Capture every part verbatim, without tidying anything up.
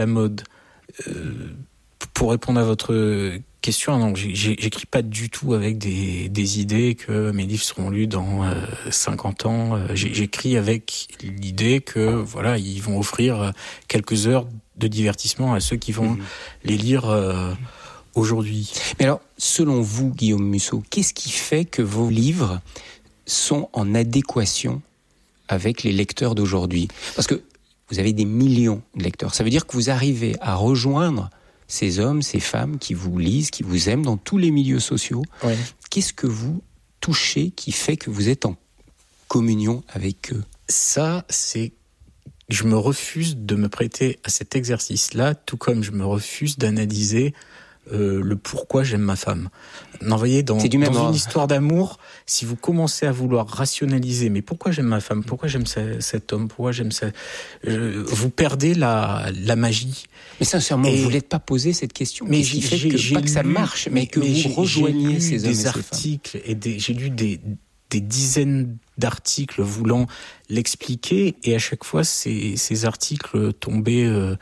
la mode. Euh, pour répondre à votre question, non, j'ai, j'écris pas du tout avec des, des idées que mes livres seront lus dans euh, cinquante ans. J'ai, j'écris avec l'idée que voilà, ils vont offrir quelques heures de divertissement à ceux qui vont mmh. les lire euh, aujourd'hui. Mais alors, selon vous, Guillaume Musso, qu'est-ce qui fait que vos livres sont en adéquation avec les lecteurs d'aujourd'hui ? Parce que vous avez des millions de lecteurs. Ça veut dire que vous arrivez à rejoindre ces hommes, ces femmes qui vous lisent, qui vous aiment dans tous les milieux sociaux. Oui. Qu'est-ce que vous touchez qui fait que vous êtes en communion avec eux ? Ça, c'est... Je me refuse de me prêter à cet exercice-là, tout comme je me refuse d'analyser Euh, le pourquoi j'aime ma femme. Non, voyez, dans, dans une histoire d'amour, si vous commencez à vouloir rationaliser, mais pourquoi j'aime ma femme, pourquoi j'aime ce, cet homme, pourquoi j'aime ça, euh, vous perdez la, la magie. Mais sincèrement, et vous ne l'êtes pas posé cette question. Mais j'ai, fait que, j'ai pas lu, que ça marche, mais, mais que mais vous j'ai, rejoignez j'ai ces hommes des et articles et des, j'ai lu des des dizaines d'articles voulant l'expliquer, et à chaque fois, ces, ces articles tombaient euh,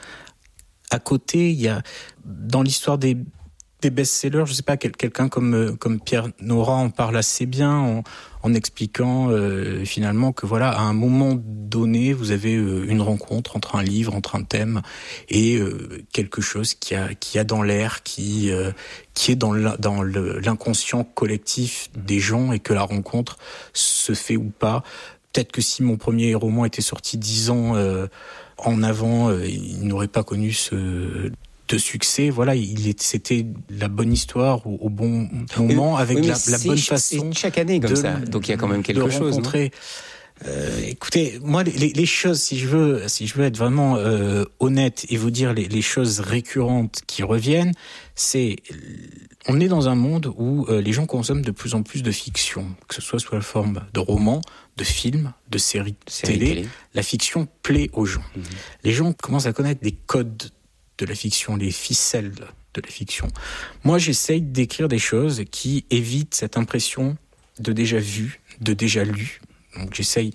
à côté. Il y a dans l'histoire des des best-sellers, je sais pas, quel, quelqu'un comme comme Pierre Nora en parle assez bien en, en expliquant euh, finalement que voilà, à un moment donné, vous avez euh, une rencontre entre un livre, entre un thème et euh, quelque chose qui a qui a dans l'air, qui euh, qui est dans le, dans le, l'inconscient collectif des gens, et que la rencontre se fait ou pas. Peut-être que si mon premier roman était sorti dix ans euh, en avant, euh, il n'aurait pas connu ce de succès. Voilà, il est, c'était la bonne histoire au, au bon moment, avec oui, la, la bonne façon. C'est chaque année comme de, ça, donc il y a quand même quelque de chose. Rencontrer. Euh, écoutez, moi, les, les choses, si je veux, si je veux être vraiment euh, honnête et vous dire les, les choses récurrentes qui reviennent, c'est, on est dans un monde où euh, les gens consomment de plus en plus de fiction, que ce soit sous la forme de romans, de films, de séries télé. télé. La fiction plaît aux gens. Mmh. Les gens commencent à connaître des codes de la fiction, les ficelles de la fiction. Moi, j'essaye d'écrire des choses qui évitent cette impression de déjà vu, de déjà lu. Donc, j'essaye,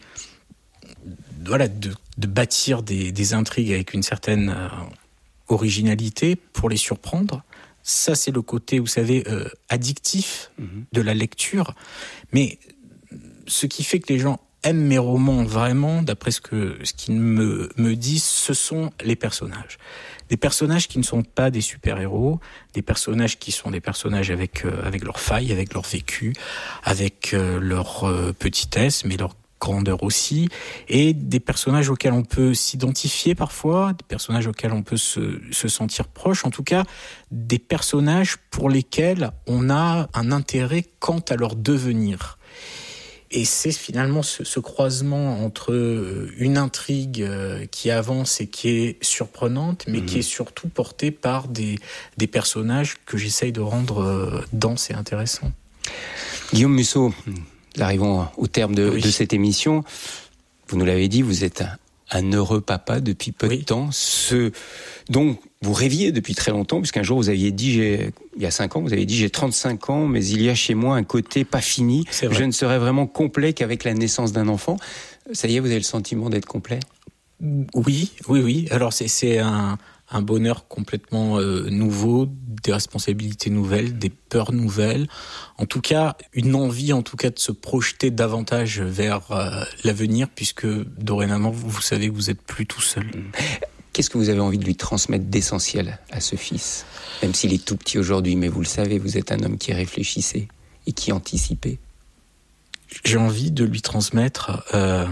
voilà, de, de bâtir des, des intrigues avec une certaine euh, originalité pour les surprendre. Ça, c'est le côté, vous savez, euh, addictif mmh. de la lecture. Mais ce qui fait que les gens aiment mes romans vraiment, d'après ce que ce qu'ils me me disent, ce sont les personnages. Des personnages qui ne sont pas des super-héros, des personnages qui sont des personnages avec euh, avec leurs failles, avec leur vécu, avec euh, leur euh, petitesse, mais leur grandeur aussi, et des personnages auxquels on peut s'identifier parfois, des personnages auxquels on peut se se sentir proche, en tout cas des personnages pour lesquels on a un intérêt quant à leur devenir. Et c'est finalement ce, ce croisement entre une intrigue euh, qui avance et qui est surprenante, mais mmh. qui est surtout portée par des, des personnages que j'essaye de rendre euh, denses et intéressants. Guillaume Musso, nous arrivons au terme de, oui. de cette émission. Vous nous l'avez dit, vous êtes un, un heureux papa depuis peu oui. de temps. Ce dont vous rêviez depuis très longtemps, puisqu'un jour vous aviez dit, j'ai, il y a cinq ans, vous avez dit j'ai trente-cinq ans, mais il y a chez moi un côté pas fini. Je ne serai vraiment complet qu'avec la naissance d'un enfant. Ça y est, vous avez le sentiment d'être complet ? Oui, oui, oui. Alors c'est, c'est un, un bonheur complètement euh, nouveau, des responsabilités nouvelles, des peurs nouvelles. En tout cas, une envie, en tout cas, de se projeter davantage vers euh, l'avenir, puisque dorénavant, vous, vous savez que vous n'êtes plus tout seul. Qu'est-ce que vous avez envie de lui transmettre d'essentiel à ce fils ? Même s'il est tout petit aujourd'hui, mais vous le savez, vous êtes un homme qui réfléchissait et qui anticipait. J'ai envie de lui transmettre... Euh,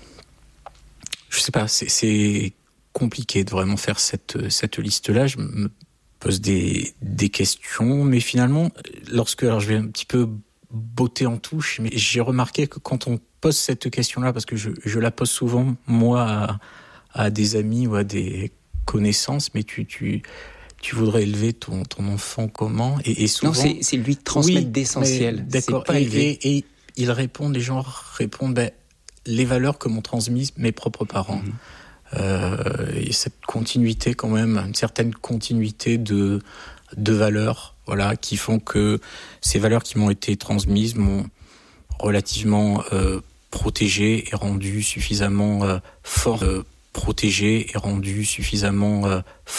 je sais pas, c'est, c'est compliqué de vraiment faire cette, cette liste-là. Je me pose des, des questions, mais finalement, lorsque... Alors je vais un petit peu botter en touche, mais j'ai remarqué que quand on pose cette question-là, parce que je, je la pose souvent, moi... à, à des amis ou à des connaissances, mais tu tu tu voudrais élever ton ton enfant comment ? et, et souvent non, c'est c'est lui transmettre oui, d'essentiel. D'accord. C'est pas et, et, et ils répondent, les gens répondent, ben les valeurs que m'ont transmises mes propres parents. Mmh. Euh, et cette continuité quand même, une certaine continuité de de valeurs, voilà, qui font que ces valeurs qui m'ont été transmises m'ont relativement euh, protégé et rendu suffisamment euh, fort. Euh, protégé et rendu suffisamment euh,